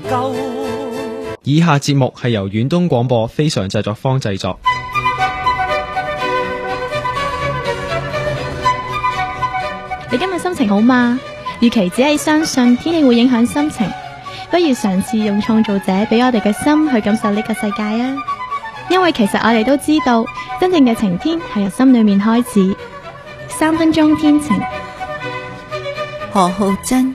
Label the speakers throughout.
Speaker 1: 夠。
Speaker 2: 以下節目係由遠東廣播非常製作方製作。
Speaker 3: 你今日心情好嗎？與其只係相信天氣會影響心情，不如嘗試用創造者俾我哋嘅心去感受呢個世界啊！因為其實我哋都知道，真正嘅晴天係由心裏面開始。3分鐘天晴。
Speaker 4: 何浩珍。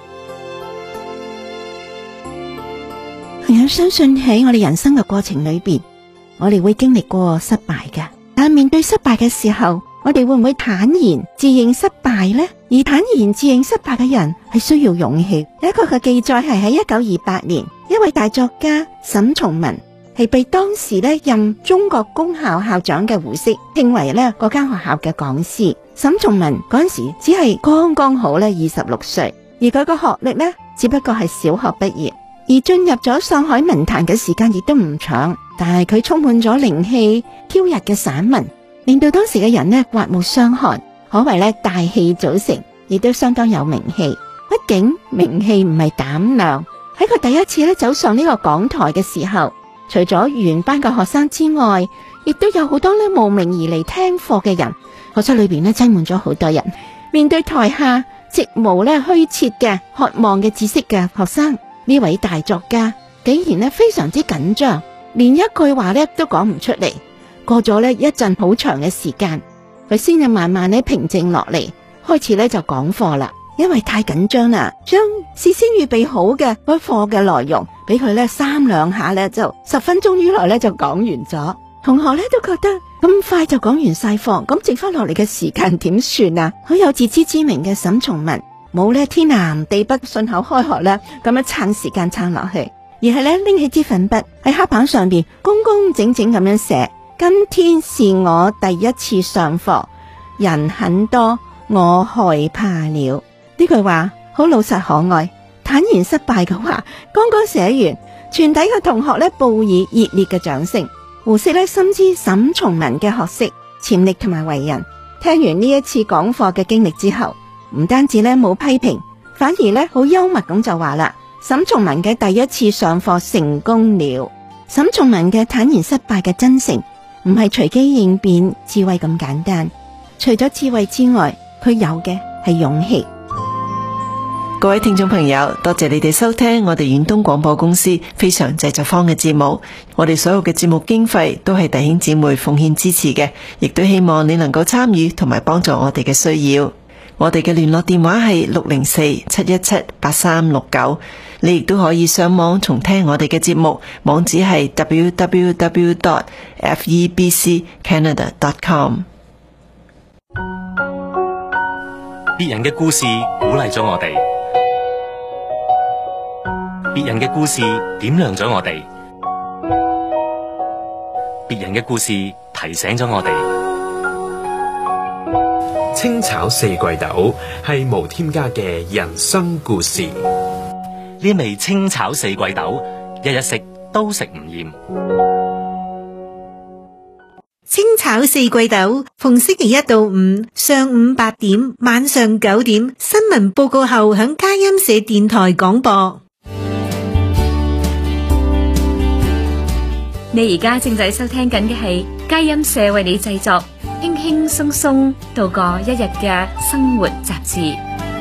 Speaker 4: 朋友，相信喺我哋人生嘅過程裏邊，我哋會經歷過失敗嘅。但面對失敗嘅時候，我哋會唔會坦然自認失敗呢？而坦然自認失敗嘅人係需要勇氣。有一個嘅記載係喺1928年，一位大作家沈從文係被當時任中國公校校長嘅胡適稱為嗰間學校嘅講師。沈從文嗰陣時只係剛剛好26歲，而佢個學歷只不過係小學畢業。而進入咗上海文壇嘅時間亦都唔長，但係佢充滿咗靈氣飄逸嘅散文，令到當時嘅人刮目相看，可謂大器早成，亦都相當有名氣。畢竟名氣唔係膽量。喺佢第一次走上呢個講台嘅時候，除咗原班嘅學生之外，亦都有好多慕名而嚟聽課嘅人。課室裏邊擠滿咗好多人，面對台下直無虛設嘅渴望嘅知識嘅學生，呢位大作家竟然非常之緊張，連一句話都講唔出嚟。過咗一陣好長嘅時間，佢先至慢慢平靜落嚟，開始就講課啦。因為太緊張啦，將事先預備好嘅嗰課嘅內容俾佢3兩下就10分鐘以內就講完咗。同學都覺得咁快就講完晒課，咁剩翻落嚟嘅時間點算啊？好有自知之明嘅沈從文冇天南地北順口開河咁樣撐時間撐落去，而係拎起支粉筆喺黑板上邊工工整整咁樣寫：今天是我第一次上課，人很多，我害怕了。呢句話好老實可愛，坦然失敗嘅話剛剛寫完，全體嘅同學報以熱烈嘅掌聲。胡適深知沈從文嘅學識、潛力同埋為人，聽完呢一次講課嘅經歷之後，唔單止冇批評，反而好幽默咁就話啦：沈從文嘅第一次上課成功了。沈從文嘅坦然失敗嘅真誠，唔係隨機應變、智慧咁簡單。除咗智慧之外，佢有嘅係勇氣。
Speaker 5: 各位聽眾朋友，多謝你哋收聽我哋遠東廣播公司非常製作方嘅節目。我哋所有嘅節目經費都係弟兄姊妹奉獻支持嘅，亦都希望你能夠參與同埋幫助我哋嘅需要。我哋嘅聯絡電話係604-717-8369，你亦都可以上網重聽我哋嘅節目，網址係 www.febccanada.com。
Speaker 1: 別人嘅故事鼓勵咗我哋，別人嘅故事點亮咗我哋，別人嘅故事提醒咗我哋。
Speaker 6: 清炒四季豆係無添加嘅人生故事。
Speaker 1: 呢味清炒四季豆，日日食都食唔厭。
Speaker 7: 清炒四季豆，逢星期一到五上午8點，晚上9點，新聞報告後響佳音社電台廣播。
Speaker 8: 你而家正在收聽緊嘅係佳音社為你製作輕輕鬆鬆度過一日嘅生活雜誌。